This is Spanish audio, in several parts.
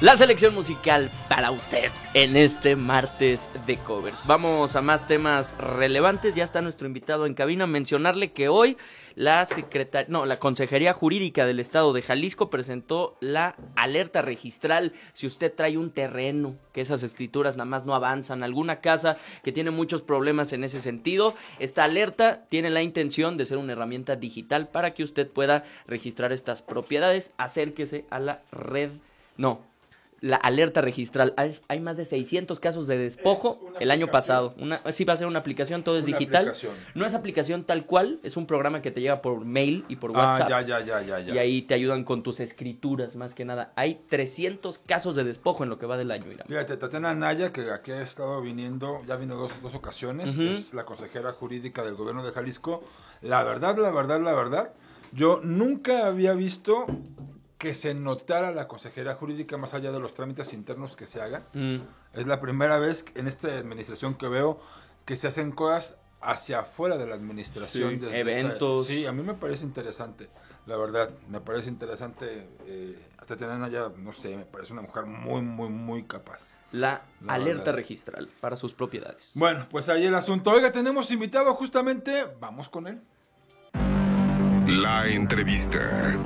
la selección musical para usted en este martes de covers. Vamos a más temas relevantes. Ya está nuestro invitado en cabina. Mencionarle que hoy la Consejería Jurídica del Estado de Jalisco presentó la alerta registral. Si usted trae un terreno, que esas escrituras nada más no avanzan, alguna casa que tiene muchos problemas en ese sentido, esta alerta tiene la intención de ser una herramienta digital para que usted pueda registrar estas propiedades. Acérquese a la la alerta registral. Hay más de 600 casos de despojo el año pasado. Sí, va a ser una aplicación, todo es digital. No es aplicación tal cual, es un programa que te llega por mail y por WhatsApp. Ya. Y ahí te ayudan con tus escrituras, más que nada. Hay 300 casos de despojo en lo que va del año. Fíjate, Tatiana Anaya, que aquí ha estado viniendo, ya vino dos ocasiones, es la consejera jurídica del gobierno de Jalisco. La verdad, yo nunca había visto que se notara la consejera jurídica más allá de los trámites internos que se hagan. Es la primera vez en esta administración que veo que se hacen cosas hacia afuera de la administración. Sí, eventos. Sí, a mí me parece interesante, la verdad, me parece interesante. Tatiana ya, no sé, me parece una mujer muy capaz. La alerta registral para sus propiedades. Bueno, pues ahí el asunto. Oiga, tenemos invitado justamente, vamos con él. La entrevista.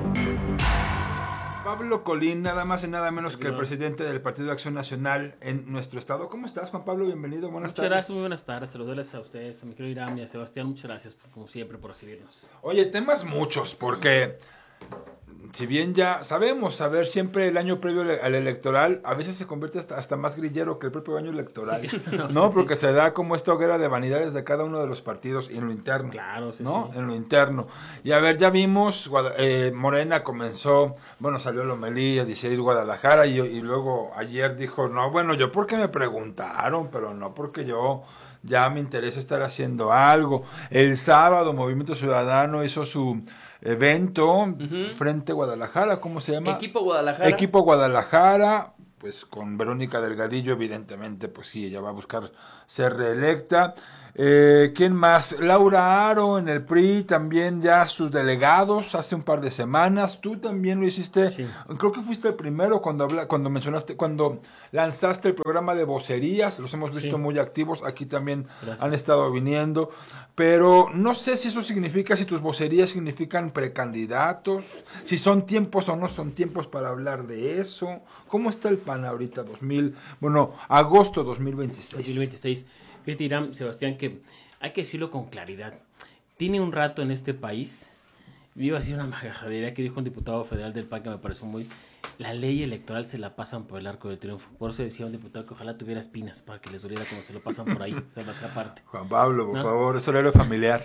Pablo Colín, nada más y nada menos que el presidente del Partido de Acción Nacional en nuestro estado. ¿Cómo estás, Juan Pablo? Bienvenido, buenas tardes. Muchas gracias, muy buenas tardes. Saludos a ustedes, a mi querido Irán y a Sebastián. Muchas gracias, como siempre, por recibirnos. Oye, temas muchos, porque si bien ya sabemos, saber siempre el año previo al electoral, a veces se convierte hasta más grillero que el propio año electoral, ¿no? Porque se da como esta hoguera de vanidades de cada uno de los partidos y en lo interno. Claro, sí, ¿no? sí. En lo interno. Y a ver, ya vimos, Morena comenzó, salió Lomelí a decir Guadalajara y luego ayer dijo, no, bueno, yo porque me preguntaron, pero no porque yo ya me interesa estar haciendo algo. El sábado Movimiento Ciudadano hizo su evento frente a Guadalajara, ¿cómo se llama? Equipo Guadalajara, pues con Verónica Delgadillo, evidentemente, pues sí, ella va a buscar ser reelecta. ¿Quién más? Laura Aro en el PRI, también ya sus delegados hace un par de semanas. Tú también lo hiciste, sí. Creo que fuiste el primero cuando lanzaste el programa de vocerías, los hemos visto muy activos, aquí también han estado viniendo, pero no sé si eso significa, si tus vocerías significan precandidatos, si son tiempos o no son tiempos para hablar de eso. ¿Cómo está el PAN ahorita, agosto 2026? 2026. Fíjate, Irán, Sebastián, que hay que decirlo con claridad. Tiene un rato en este país, iba a decir una majadería que dijo un diputado federal del PAN que me pareció muy... La ley electoral se la pasan por el arco del triunfo. Por eso decía un diputado que ojalá tuviera espinas para que les doliera como se lo pasan por ahí. O sea, esa parte. Juan Pablo, por favor, es horario familiar.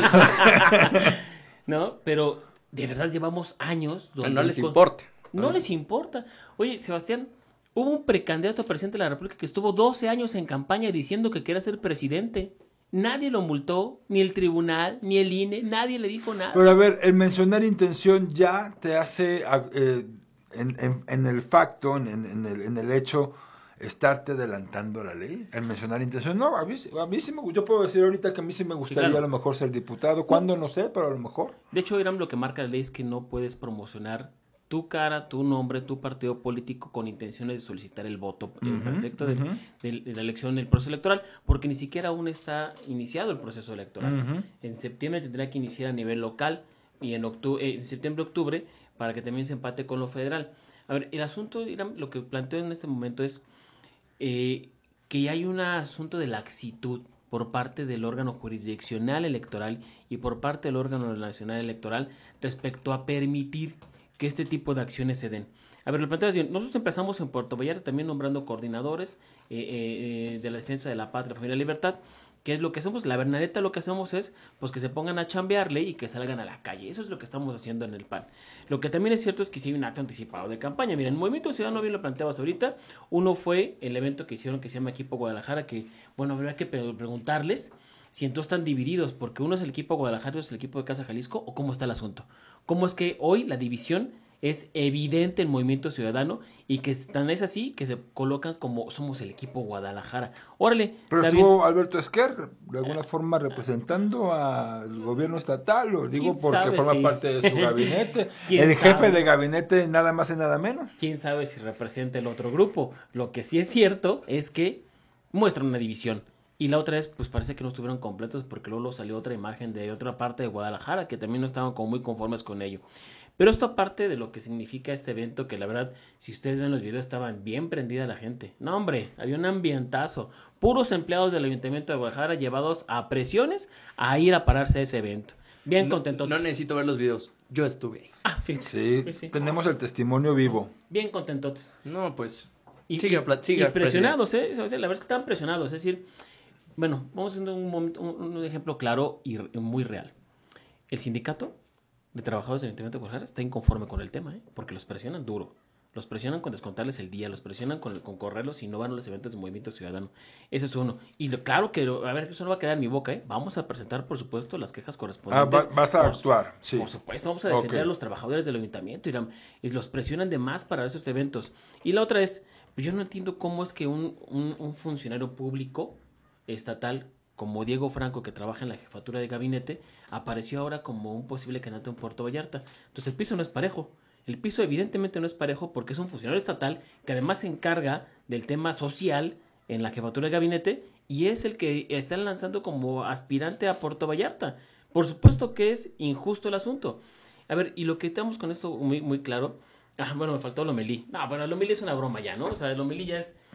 No, pero de verdad llevamos años... donde no les importa. No les importa. Oye, Sebastián... Hubo un precandidato a presidente de la República que estuvo 12 años en campaña diciendo que quería ser presidente. Nadie lo multó, ni el tribunal, ni el INE, nadie le dijo nada. Pero a ver, el mencionar intención ya te hace, en el facto, en el hecho, estarte adelantando a la ley. El mencionar intención, no, a mí sí yo puedo decir ahorita que a mí sí me gustaría a lo mejor ser diputado. ¿Cuándo? No sé, pero a lo mejor. De hecho, Irán, lo que marca la ley es que no puedes promocionar tu cara, tu nombre, tu partido político con intenciones de solicitar el voto perfecto de la elección, el proceso electoral, porque ni siquiera aún está iniciado el proceso electoral. En septiembre tendrá que iniciar a nivel local y en septiembre-octubre para que también se empate con lo federal. A ver, el asunto, Irán, lo que planteo en este momento es que hay un asunto de laxitud por parte del órgano jurisdiccional electoral y por parte del órgano nacional electoral respecto a permitir que este tipo de acciones se den. A ver, lo planteas bien. Nosotros empezamos en Puerto Vallarta también nombrando coordinadores de la defensa de la patria, familia y libertad. ¿Qué es lo que hacemos? La verdad, lo que hacemos es pues que se pongan a chambearle y que salgan a la calle. Eso es lo que estamos haciendo en el PAN. Lo que también es cierto es que sí hay un acto anticipado de campaña. Miren, el Movimiento Ciudadano, bien lo planteabas ahorita. Uno fue el evento que hicieron que se llama Equipo Guadalajara, que, habría que preguntarles si entonces están divididos, porque uno es el equipo Guadalajara y otro es el equipo de Casa Jalisco, o cómo está el asunto. ¿Cómo es que hoy la división es evidente el Movimiento Ciudadano y que tan es así que se colocan como somos el equipo Guadalajara. Órale. Pero también, estuvo Alberto Esquer de alguna forma representando al gobierno estatal, lo digo ¿Quién porque sabe forma si- parte de su gabinete. ¿Quién El jefe sabe? de gabinete nada más y nada menos. Quién sabe si representa el otro grupo. Lo que sí es cierto es que muestran una división. Y la otra es, pues parece que no estuvieron completos porque luego salió otra imagen de otra parte de Guadalajara que también no estaban como muy conformes con ello. Pero esto aparte de lo que significa este evento, que la verdad, si ustedes ven los videos, estaban bien prendida la gente. No, hombre, había un ambientazo. Puros empleados del Ayuntamiento de Guadalajara llevados a presiones a ir a pararse a ese evento. Bien contentos. No necesito ver los videos. Yo estuve ahí. Ah, fíjate. Sí, Sí. tenemos el testimonio vivo. Bien contentos. No, pues. Y, siga, y presionados, ¿eh? La verdad es que estaban presionados. Es decir, bueno, vamos a hacer un ejemplo claro y muy real. El sindicato de trabajadores del Ayuntamiento de Guadalajara está inconforme con el tema, ¿eh? Porque los presionan duro. Los presionan con descontarles el día, los presionan con correrlos y no van a los eventos de Movimiento Ciudadano. Eso es uno. Y claro que, a ver, eso no va a quedar en mi boca, ¿eh? Vamos a presentar, por supuesto, las quejas correspondientes. Vas a actuar, sí. Por supuesto, vamos a defender Ok. a los trabajadores del ayuntamiento y los presionan de más para esos eventos. Y la otra es, pues yo no entiendo cómo es que un funcionario público estatal como Diego Franco, que trabaja en la jefatura de gabinete, apareció ahora como un posible candidato en Puerto Vallarta. Entonces el piso no es parejo. El piso evidentemente no es parejo porque es un funcionario estatal que además se encarga del tema social en la jefatura de gabinete y es el que están lanzando como aspirante a Puerto Vallarta. Por supuesto que es injusto el asunto. A ver, y lo que estamos con esto muy, muy claro. Bueno, me faltó Lomelí. No, bueno, Lomelí es una broma ya, ¿no? O sea, Lomelí ya es,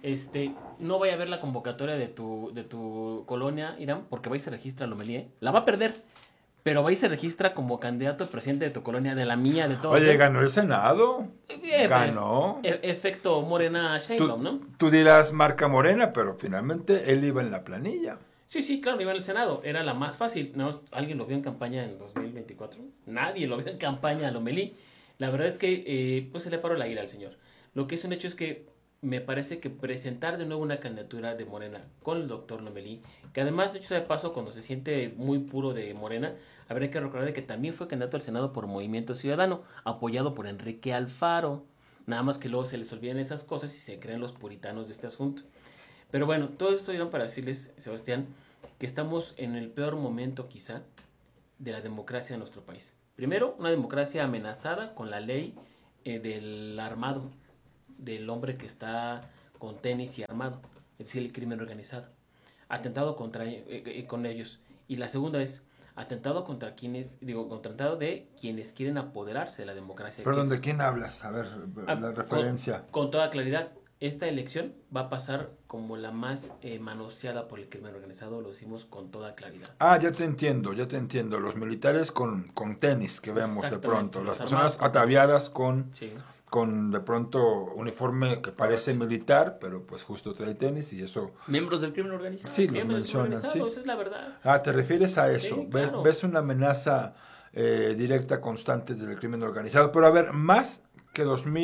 no vaya a ver la convocatoria de tu colonia, Irán, porque va y se registra Lomelí, ¿eh? La va a perder, pero va y se registra como candidato a presidente de tu colonia, de la mía, de todo. Oye, ganó el Senado. Ganó. Efecto Morena Sheinbaum, ¿no? Tú dirás marca Morena, pero finalmente él iba en la planilla. Sí, claro, iba en el Senado. Era la más fácil. ¿No? ¿Alguien lo vio en campaña en 2024? Nadie lo vio en campaña a Lomelí. La verdad es que pues se le paró la ira al señor. Lo que es un hecho es que me parece que presentar de nuevo una candidatura de Morena con el doctor Lomelí, que además, de hecho, de paso, cuando se siente muy puro de Morena, habría que recordar que también fue candidato al Senado por Movimiento Ciudadano, apoyado por Enrique Alfaro. Nada más que luego se les olvidan esas cosas y se creen los puritanos de este asunto. Pero bueno, todo esto era para decirles, Sebastián, que estamos en el peor momento quizá de la democracia de nuestro país. Primero, una democracia amenazada con la ley del armado, del hombre que está con tenis y armado, es decir, el crimen organizado. Atentado con ellos. Y la segunda es atentado contra atentado de quienes quieren apoderarse de la democracia. Perdón, ¿de quién hablas? A ver, la referencia. Con toda claridad, esta elección va a pasar como la más manoseada por el crimen organizado, lo decimos con toda claridad. Ya te entiendo. Los militares con tenis que vemos de Exactamente, pronto. los Las personas armados ataviadas con de pronto uniforme que parece militar, pero pues justo trae tenis y eso... Miembros del crimen organizado. Sí, los Miembros del crimen mencionan, sí. organizado, esa es la verdad. ¿Te refieres a eso? Sí, claro. ¿Ves una amenaza directa, constante del crimen organizado? Pero a ver, más que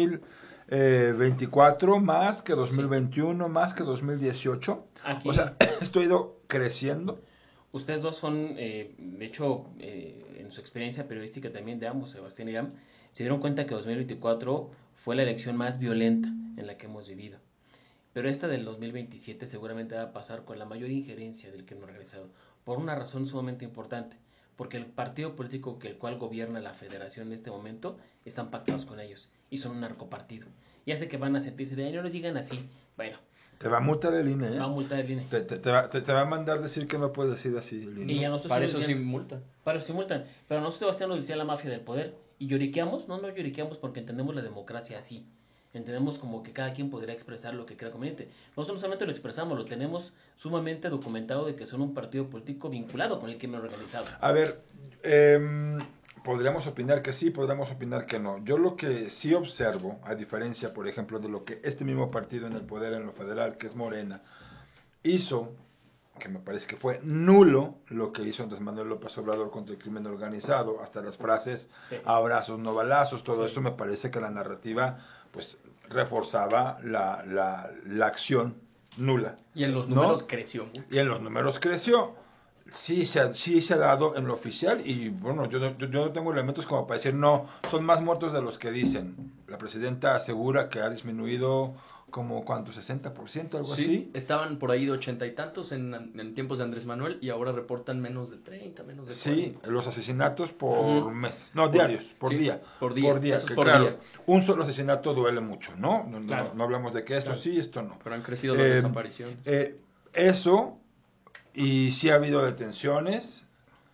2024, más que 2021, más que 2018. Aquí, O sea, esto ha ido creciendo. ustedes dos son, de hecho, en su experiencia periodística también de ambos, Sebastián y Irán, se dieron cuenta que 2024 fue la elección más violenta en la que hemos vivido. Pero esta del 2027 seguramente va a pasar con la mayor injerencia del crimen organizado, por una razón sumamente importante, porque el partido político el cual gobierna la federación en este momento están pactados con ellos y son un narcopartido. Y hace que van a sentirse de ahí, no nos digan así, bueno. Te va a multar el INE, ¿eh? Va a multar el INE. Te va a mandar decir que no puedes decir así el INE. Y a nosotros Para nos eso decían- sí multan. Para eso sí multan. Pero nosotros, Sebastián, nos decía la mafia del poder. ¿Y lloriqueamos? No lloriqueamos porque entendemos la democracia así. Entendemos como que cada quien podrá expresar lo que crea conveniente. Nosotros no solamente lo expresamos, lo tenemos sumamente documentado de que son un partido político vinculado con el crimen organizado. A ver, podríamos opinar que sí, podríamos opinar que no. Yo lo que sí observo, a diferencia, por ejemplo, de lo que este mismo partido en el poder en lo federal, que es Morena, hizo, que me parece que fue nulo lo que hizo Andrés Manuel López Obrador contra el crimen organizado, hasta las frases abrazos, no balazos, todo eso me parece que la narrativa pues reforzaba la acción nula. Y en los ¿no? números creció mucho. Y en los números creció. Sí se ha dado en lo oficial y bueno, yo no tengo elementos como para decir, no, son más muertos de los que dicen. La presidenta asegura que ha disminuido como, ¿cuánto? 60%, algo así. Estaban por ahí de 80 y tantos en tiempos de Andrés Manuel y ahora reportan menos de 30, menos de 40. Sí, los asesinatos por mes, no, diarios, por sí, día. por día, eso es que por claro, día. un solo asesinato duele mucho, ¿no? Claro. No hablamos de que esto Claro. sí, esto no. Pero han crecido las desapariciones. Eso, y sí ha habido detenciones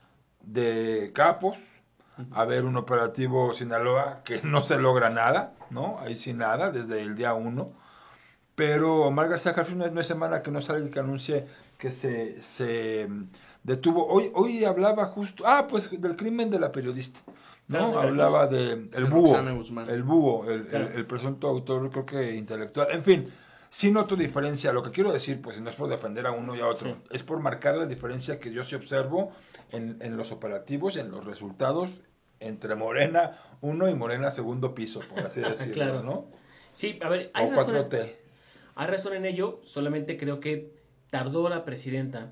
de capos. A ver, un operativo Sinaloa que no se logra nada, ¿no? Ahí sí nada, desde el día 1. Pero Omar García Harfuch no hay semana que no salga que anuncie que se detuvo. Hoy hablaba justo, pues del crimen de la periodista, ¿no? Claro, hablaba de el de búho, Roxana Guzmán. el búho, Claro. el presunto autor, creo que intelectual. En fin, sí noto diferencia. Lo que quiero decir, pues no es por defender a uno y a otro, es por marcar la diferencia que yo sí observo en los operativos, en los resultados entre Morena 1 y Morena segundo piso, por así decirlo, Claro. ¿no? Sí, a ver, O 4T. hay razón en ello, solamente creo que tardó la presidenta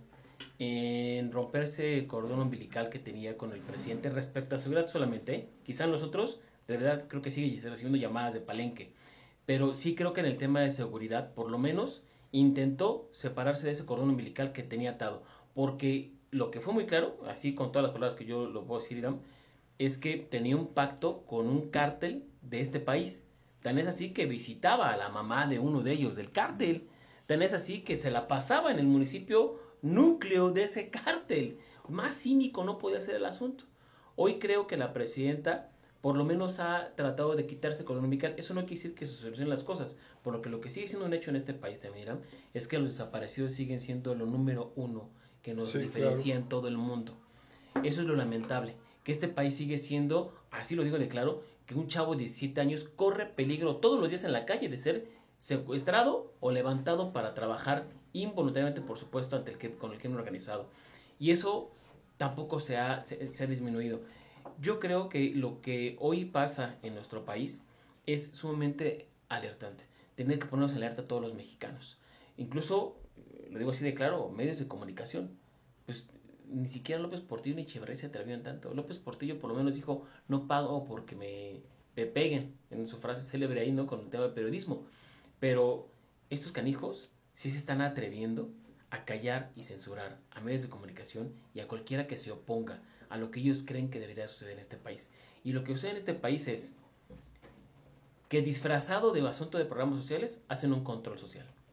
en romperse el cordón umbilical que tenía con el presidente respecto a seguridad solamente. Quizá nosotros, de verdad, creo que sigue recibiendo llamadas de Palenque, pero sí creo que en el tema de seguridad, por lo menos, intentó separarse de ese cordón umbilical que tenía atado, porque lo que fue muy claro, así con todas las palabras que yo lo puedo decir, Irán, es que tenía un pacto con un cártel de este país. Tan es así que visitaba a la mamá de uno de ellos del cártel. Tan es así que se la pasaba en el municipio núcleo de ese cártel. Más cínico no podía ser el asunto. Hoy creo que la presidenta por lo menos ha tratado de quitarse el cordón umbilical. Eso no quiere decir que se solucionen las cosas, por lo que sigue siendo un hecho en este país también, Irán, es que los desaparecidos siguen siendo lo número uno que nos diferencia en todo el mundo. Eso es lo lamentable, que este país sigue siendo, así lo digo de claro, que un chavo de 17 años corre peligro todos los días en la calle de ser secuestrado o levantado para trabajar involuntariamente, por supuesto, con el crimen organizado. Y eso tampoco se ha disminuido. Yo creo que lo que hoy pasa en nuestro país es sumamente alertante. Tener que ponernos alerta a todos los mexicanos. Incluso, lo digo así de claro, medios de comunicación. Pues ni siquiera López Portillo ni Echeverría se atrevían tanto. López Portillo por lo menos dijo, no pago porque me peguen, en su frase célebre ahí, ¿no? Con el tema de periodismo. Pero estos canijos sí se están atreviendo a callar y censurar a medios de comunicación y a cualquiera que se oponga a lo que ellos creen que debería suceder en este país. Y lo que sucede en este país es que disfrazado de asunto de programas sociales hacen un control social.